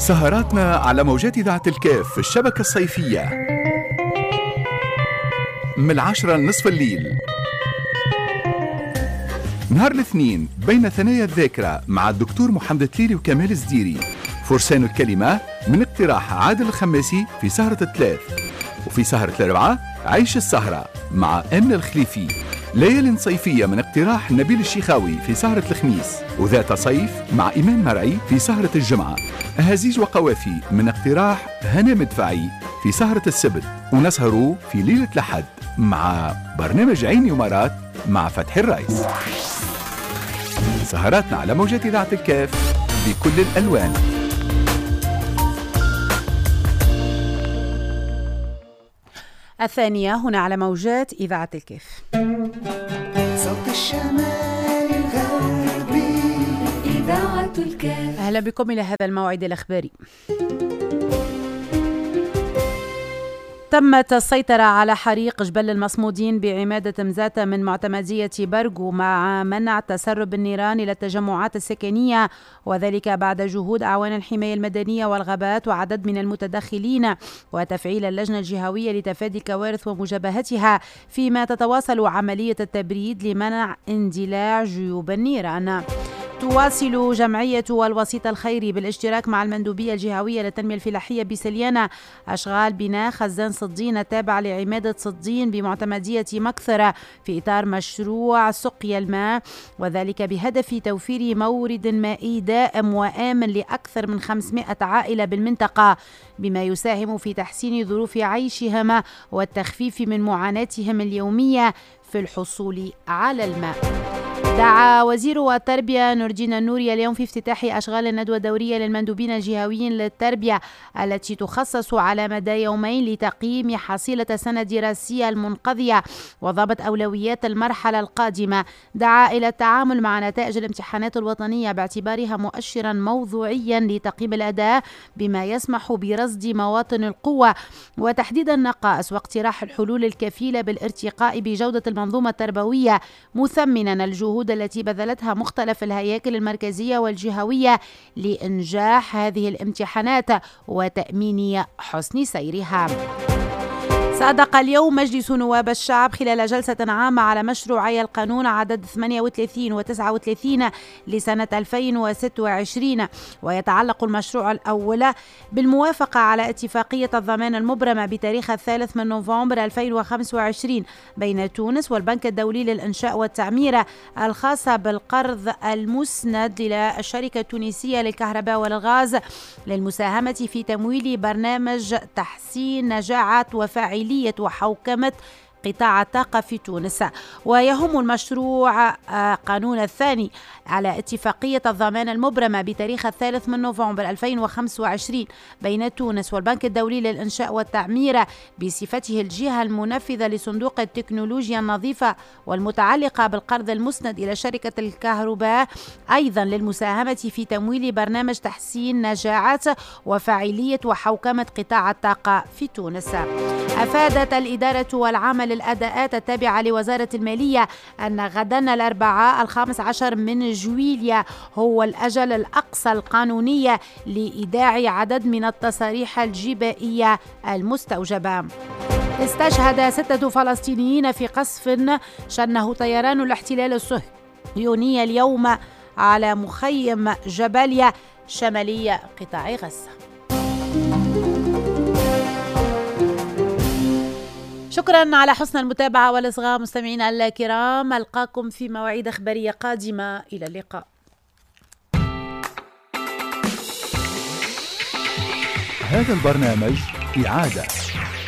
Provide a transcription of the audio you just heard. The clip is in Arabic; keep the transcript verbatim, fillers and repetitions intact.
سهراتنا على موجات إذاعة الكاف في الشبكة الصيفية من العاشرة لنصف الليل. نهار الاثنين بين ثنايا الذاكرة مع الدكتور محمد تليلي وكمال الزديري. فرسان الكلمة من اقتراح عادل الخماسي في سهرة الثلاث. وفي سهرة الأربعة عيش السهرة مع أمنة الخليفي. ليالي صيفية من اقتراح نبيل الشيخاوي في سهرة الخميس. وذات صيف مع إيمان مرعي في سهرة الجمعة. أهازيج وقوافي من اقتراح هنا مدفعي في سهرة السبت. ونسهروا في ليلة الأحد مع برنامج عيني ومرات مع فتحي الرئيس. سهراتنا على موجات إذاعة الكاف بكل الألوان. الثانية هنا على موجات إذاعة الكاف. صوت الشمال الغربي إذاعة الكاف. أهلا بكم إلى هذا الموعد الأخباري. تمت السيطرة على حريق جبل المصمودين بعمادة مزاتة من معتمدية برغو مع منع تسرب النيران إلى التجمعات السكنية، وذلك بعد جهود أعوان الحماية المدنية والغابات وعدد من المتدخلين وتفعيل اللجنة الجهوية لتفادي الكوارث ومجابهتها، فيما تتواصل عملية التبريد لمنع اندلاع جيوب النيران. تواصل جمعية الوسيط الخيري بالاشتراك مع المندوبية الجهوية للتنمية الفلاحية بسليانة أشغال بناء خزان صدين التابع لعمادة صدين بمعتمدية مكثرة في إطار مشروع سقيا الماء، وذلك بهدف توفير مورد مائي دائم وآمن لأكثر من خمسمائة عائلة بالمنطقة، بما يساهم في تحسين ظروف عيشهم والتخفيف من معاناتهم اليومية في الحصول على الماء. دعا وزير التربية نور الدين النوري اليوم في افتتاح أشغال الندوة الدورية للمندوبين الجهويين للتربية التي تخصص على مدى يومين لتقييم حصيلة السنة الدراسية المنقضية وضبط أولويات المرحلة القادمة. دعا إلى التعامل مع نتائج الامتحانات الوطنية باعتبارها مؤشرا موضوعيا لتقييم الأداء بما يسمح برصد مواطن القوة وتحديد النقائص واقتراح الحلول الكفيلة بالارتقاء بجودة المنظومة التربوية، مثمنا الجهود التي بذلتها مختلف الهياكل المركزية والجهوية لإنجاح هذه الامتحانات وتأمين حسن سيرها. صادق اليوم مجلس نواب الشعب خلال جلسة عامة على مشروعي القانون عدد ثمانية وثلاثين وتسعة وثلاثين لسنة ألفين وستة وعشرين، ويتعلق المشروع الأول بالموافقة على اتفاقية الضمان المبرمة بتاريخ الثالث من نوفمبر ألفين وخمسة وعشرين بين تونس والبنك الدولي للإنشاء والتعمير الخاصة بالقرض المسند إلى الشركة التونسية للكهرباء والغاز للمساهمة في تمويل برنامج تحسين نجاعة وفاعلية وحوكمة قطاع الطاقة في تونس. ويهم المشروع قانون الثاني على اتفاقية الضمان المبرمة بتاريخ الثالث من نوفمبر ألفين وخمسة وعشرين بين تونس والبنك الدولي للإنشاء والتعمير بصفته الجهة المنفذة لصندوق التكنولوجيا النظيفة والمتعلقة بالقرض المسند إلى شركة الكهرباء، أيضا للمساهمة في تمويل برنامج تحسين نجاعة وفاعلية وحوكمة قطاع الطاقة في تونس. أفادت الإدارة والعمل الأداءات التابعة لوزارة المالية أن غدا الأربعاء الخامس عشر من جويليا هو الأجل الأقصى القانوني لإيداع عدد من التصاريح الجبائية المستوجبة. استشهد ستة فلسطينيين في قصف شنه طيران الاحتلال الصهيوني اليوم على مخيم جباليا شمالي قطاع غزة. شكرا على حسن المتابعة والإصغاء مستمعينا الكرام، ألقاكم في مواعيد أخبارية قادمة، إلى اللقاء. هذا البرنامج إعادة